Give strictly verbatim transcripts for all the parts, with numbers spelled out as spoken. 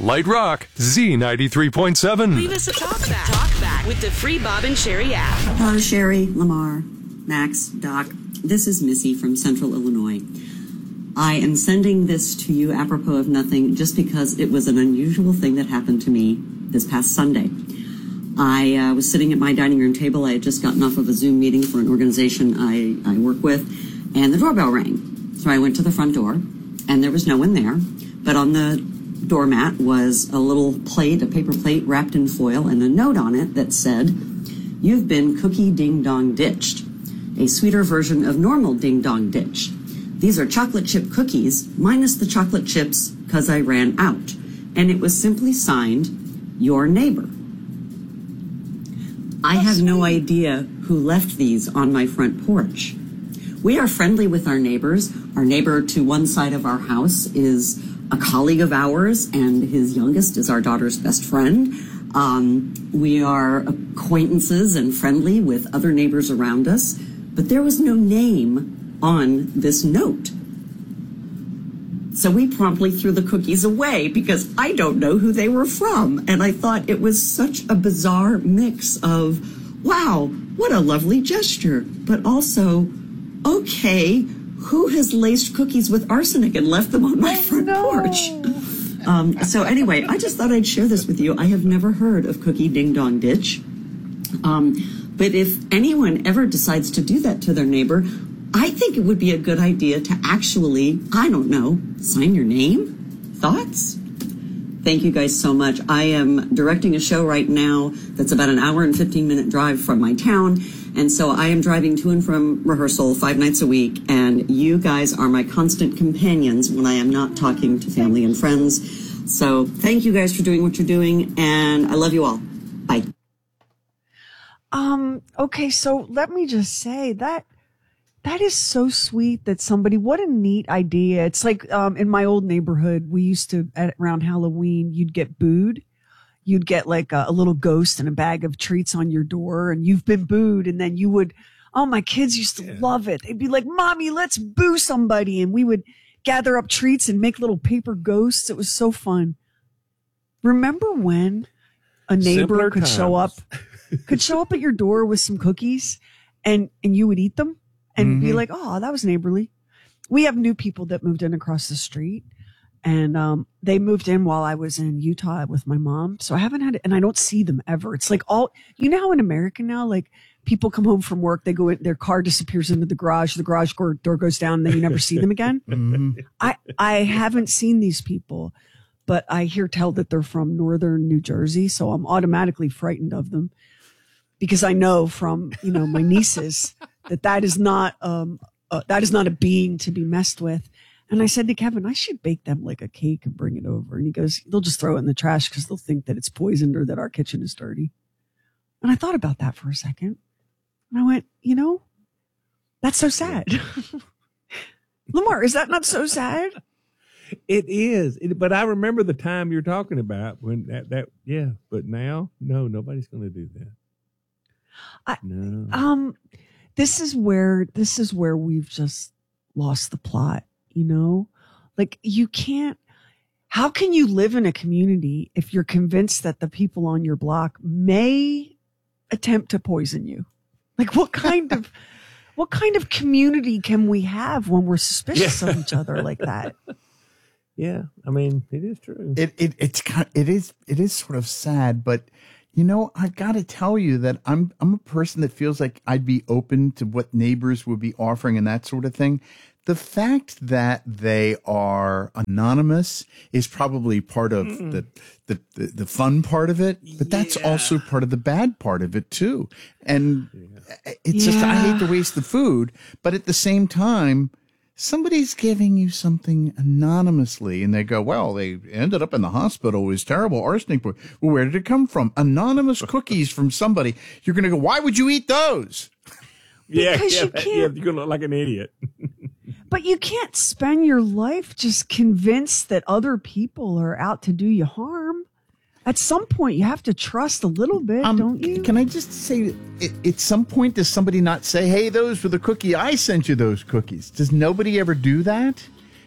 Light Rock, Z ninety-three point seven. Leave us a talk back. Talk back with the free Bob and Sherry app. Hello, Sherry, Lamar, Max, Doc. This is Missy from Central Illinois. I am sending this to you apropos of nothing, just because it was an unusual thing that happened to me this past Sunday. I uh, was sitting at my dining room table. I had just gotten off of a Zoom meeting for an organization I, I work with, and the doorbell rang. So I went to the front door, and there was no one there. But on the doormat was a little plate, a paper plate wrapped in foil, and a note on it that said, "You've been cookie ding dong ditched. A sweeter version of normal ding dong ditch. These are chocolate chip cookies, minus the chocolate chips, because I ran out." And it was simply signed, "Your neighbor." I have no idea who left these on my front porch. We are friendly with our neighbors. Our neighbor to one side of our house is a colleague of ours, and his youngest is our daughter's best friend. Um, we are acquaintances and friendly with other neighbors around us, but there was no name on this note. So we promptly threw the cookies away because I don't know who they were from. And I thought it was such a bizarre mix of, wow, what a lovely gesture, but also, okay, who has laced cookies with arsenic and left them on my front no. porch? Um, so anyway, I just thought I'd share this with you. I have never heard of cookie ding dong ditch. Um, but if anyone ever decides to do that to their neighbor, I think it would be a good idea to actually, I don't know, sign your name? Thoughts? Thank you guys so much. I am directing a show right now that's about an hour and fifteen minute drive from my town. And so I am driving to and from rehearsal five nights a week. And you guys are my constant companions when I am not talking to family and friends. So thank you guys for doing what you're doing. And I love you all. Bye. Um, okay, so let me just say that that is so sweet that somebody, what a neat idea. It's like um, in my old neighborhood, we used to, at around Halloween, you'd get booed. You'd get like a, a little ghost and a bag of treats on your door, and you've been booed. And then you would, oh, my kids used to yeah. love it. They'd be like, "Mommy, let's boo somebody." And we would gather up treats and make little paper ghosts. It was so fun. Remember when a neighbor Simpler could times. show up, could show up at your door with some cookies and, and you would eat them and mm-hmm. be like, "Oh, that was neighborly." We have new people that moved in across the street. And um, they moved in while I was in Utah with my mom. So I haven't had it, and I don't see them ever. It's like all, you know how in America now, like people come home from work, they go in, their car disappears into the garage, the garage door, door goes down, and then you never see them again. Mm-hmm. I, I haven't seen these people, but I hear tell that they're from northern New Jersey. So I'm automatically frightened of them because I know from, you know, my nieces that that is not, um, uh, that is not a being to be messed with. And I said to Kevin, I should bake them like a cake and bring it over. And he goes, they'll just throw it in the trash because they'll think that it's poisoned or that our kitchen is dirty. And I thought about that for a second. And I went, you know, that's so sad. Lamar, is that not so sad? It is. It, but I remember the time you're talking about when that, that yeah. But now, no, nobody's going to do that. I, no. Um, this is where, this is where we've just lost the plot. You know, like you can't, how can you live in a community if you're convinced that the people on your block may attempt to poison you? Like what kind of, what kind of community can we have when we're suspicious yeah. of each other like that? Yeah. I mean, it is true. It, it, it's kind it is, it is sort of sad, but you know, I got to tell you that I'm, I'm a person that feels like I'd be open to what neighbors would be offering and that sort of thing. The fact that they are anonymous is probably part of mm. the, the, the, the fun part of it, but that's yeah. also part of the bad part of it too. And yeah. it's yeah. just, I hate to waste the food, but at the same time, somebody's giving you something anonymously and they go, well, they ended up in the hospital. It was terrible. Arsenic. Well, where did it come from? Anonymous cookies from somebody. You're going to go, why would you eat those? Yeah, because yeah, you can't, yeah, you're going to look like an idiot. But you can't spend your life just convinced that other people are out to do you harm. At some point, you have to trust a little bit, um, don't you? Can I just say, at some point, does somebody not say, hey, those were the cookie, I sent you those cookies? Does nobody ever do that?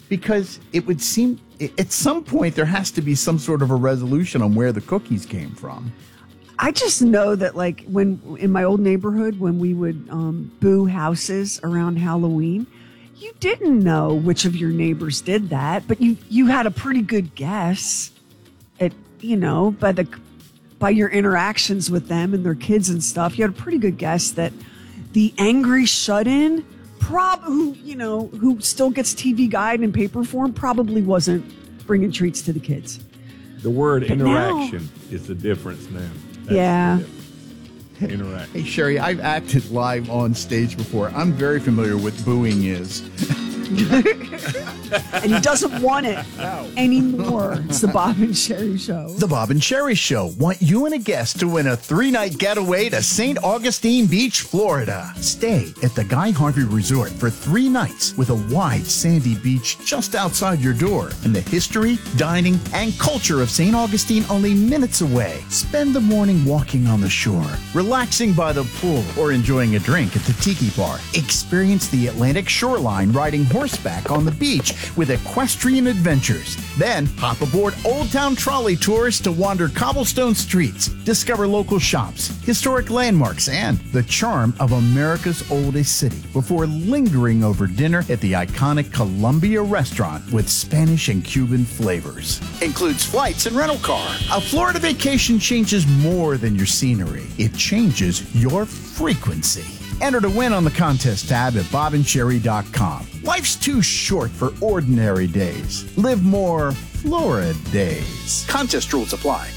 because it would seem at some point there has to be some sort of a resolution on where the cookies came from. I just know that, like, when in my old neighborhood, when we would um, boo houses around Halloween, you didn't know which of your neighbors did that, but you you had a pretty good guess at, you know, by the by your interactions with them and their kids and stuff. You had a pretty good guess that the angry shut-in, prob who you know who still gets T V Guide in paper form, probably wasn't bringing treats to the kids. The word But interaction now- is the difference now. That's Yeah. the difference. Interaction. Hey, Sherry, I've acted live on stage before. I'm very familiar with what booing is. And he doesn't want it anymore. It's the Bob and Sherry Show. The Bob and Sherry Show want you and a guest to win a three-night getaway to Saint Augustine Beach, Florida. Stay at the Guy Harvey Resort for three nights with a wide sandy beach just outside your door and the history, dining, and culture of Saint Augustine only minutes away. Spend the morning walking on the shore, relaxing by the pool, or enjoying a drink at the Tiki Bar. Experience the Atlantic shoreline riding horseback on the beach with equestrian adventures. Then hop aboard Old Town Trolley tours to wander cobblestone streets, discover local shops, historic landmarks, and the charm of America's oldest city before lingering over dinner at the iconic Columbia restaurant with Spanish and Cuban flavors. Includes flights and rental car. A Florida vacation changes more than your scenery. It changes your frequency. Enter to win on the contest tab at bob and sherry dot com. Life's too short for ordinary days. Live more Florida days. Contest rules apply.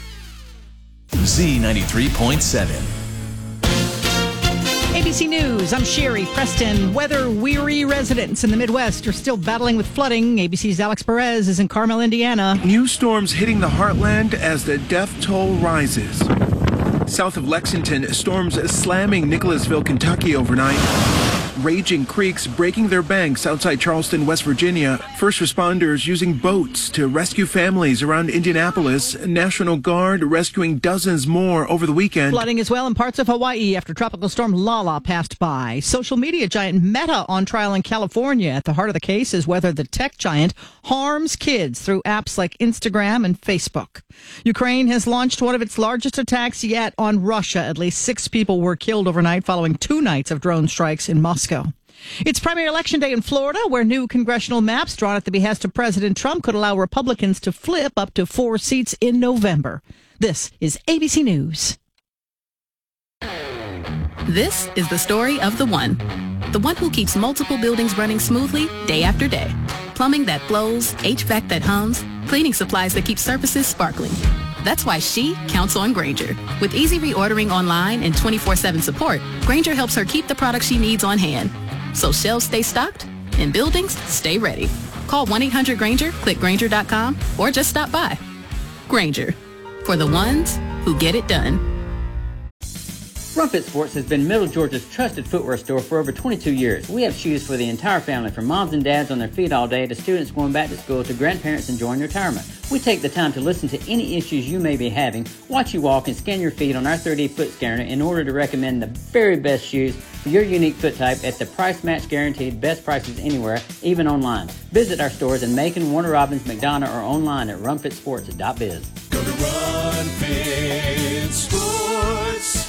Z ninety-three point seven. A B C News, I'm Sherry Preston. Weather-weary residents in the Midwest are still battling with flooding. A B C's Alex Perez is in Carmel, Indiana. New storms hitting the heartland as the death toll rises. South of Lexington, storms slamming Nicholasville, Kentucky overnight. Raging creeks breaking their banks outside Charleston, West Virginia. First responders using boats to rescue families around Indianapolis. National Guard rescuing dozens more over the weekend. Flooding as well in parts of Hawaii after Tropical Storm Lala passed by. Social media giant Meta on trial in California. At the heart of the case is whether the tech giant harms kids through apps like Instagram and Facebook. Ukraine has launched one of its largest attacks yet on Russia. At least six people were killed overnight following two nights of drone strikes in Moscow. It's primary election day in Florida, where new congressional maps drawn at the behest of President Trump could allow Republicans to flip up to four seats in November. This is A B C News. This is the story of the one. The one who keeps multiple buildings running smoothly day after day. Plumbing that flows, H V A C that hums, cleaning supplies that keep surfaces sparkling. That's why she counts on Grainger. With easy reordering online and twenty-four seven support, Grainger helps her keep the products she needs on hand. So shelves stay stocked and buildings stay ready. Call one eight hundred Grainger, click Grainger dot com, or just stop by. Grainger, for the ones who get it done. Rumfit Sports has been Middle Georgia's trusted footwear store for over twenty-two years. We have shoes for the entire family, from moms and dads on their feet all day to students going back to school to grandparents enjoying retirement. We take the time to listen to any issues you may be having, watch you walk, and scan your feet on our thirty D foot scanner in order to recommend the very best shoes for your unique foot type at the price match guaranteed best prices anywhere, even online. Visit our stores in Macon, Warner Robins, McDonough, or online at rumfit sports dot biz. Go to Rumfit Sports.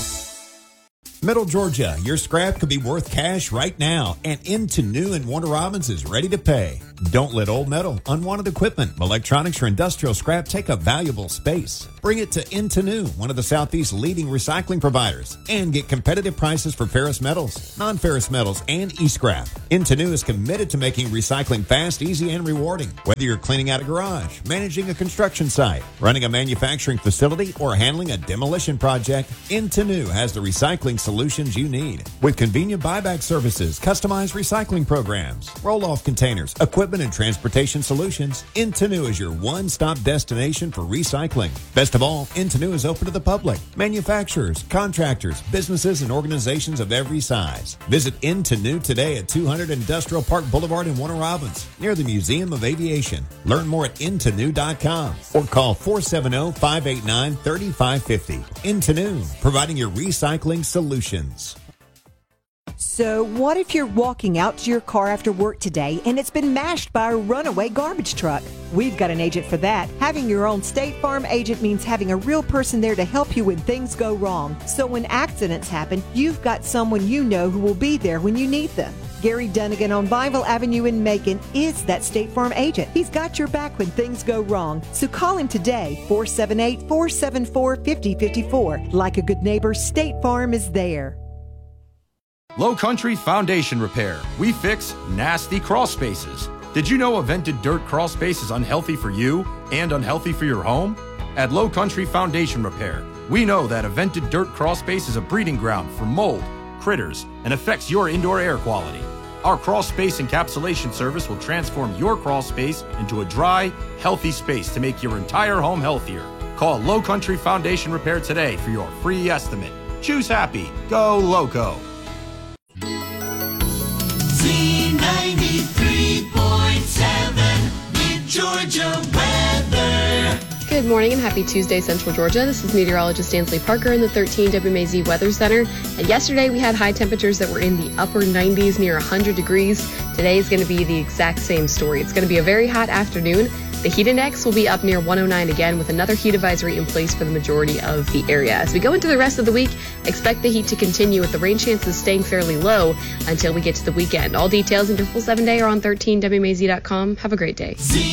Middle Georgia, your scrap could be worth cash right now, and Into New in Warner Robins is ready to pay. Don't let old metal, unwanted equipment, electronics, or industrial scrap take up valuable space. Bring it to Into New, one of the Southeast's leading recycling providers, and get competitive prices for ferrous metals, non-ferrous metals, and e-scrap. Into New is committed to making recycling fast, easy, and rewarding. Whether you're cleaning out a garage, managing a construction site, running a manufacturing facility, or handling a demolition project, Into New has the recycling solutions you need. With convenient buyback services, customized recycling programs, roll-off containers, equipment and transportation solutions, Into New is your one-stop destination for recycling. Best of all, Into New is open to the public, manufacturers, contractors, businesses, and organizations of every size. Visit Into New today at two hundred Industrial Park Boulevard in Warner Robins, near the Museum of Aviation. Learn more at into new dot com or call four seven zero, five eight nine, three five five zero. Into New, providing your recycling solutions. So what if you're walking out to your car after work today and it's been mashed by a runaway garbage truck? We've got an agent for that. Having your own State Farm agent means having a real person there to help you when things go wrong. So when accidents happen, you've got someone you know who will be there when you need them. Gary Dunnigan on Bible Avenue in Macon is that State Farm agent. He's got your back when things go wrong. So call him today, four seven eight, four seven four, five zero five four. Like a good neighbor, State Farm is there. Low Country Foundation Repair. We fix nasty crawl spaces. Did you know a vented dirt crawl space is unhealthy for you and unhealthy for your home? At Low Country Foundation Repair, we know that a vented dirt crawl space is a breeding ground for mold, critters, and affects your indoor air quality. Our crawl space encapsulation service will transform your crawl space into a dry, healthy space to make your entire home healthier. Call Low Country Foundation Repair today for your free estimate. Choose happy. Go Loco. Z ninety-three point seven, Mid-Georgia weather. Good morning and happy Tuesday, Central Georgia. This is meteorologist Ansley Parker in the thirteen W M A Z Weather Center. And yesterday we had high temperatures that were in the upper nineties, near one hundred degrees. Today is going to be the exact same story. It's going to be a very hot afternoon. The heat index will be up near one oh nine again, with another heat advisory in place for the majority of the area. As we go into the rest of the week, expect the heat to continue with the rain chances staying fairly low until we get to the weekend. All details and your full seven day are on thirteen W M A Z dot com. Have a great day.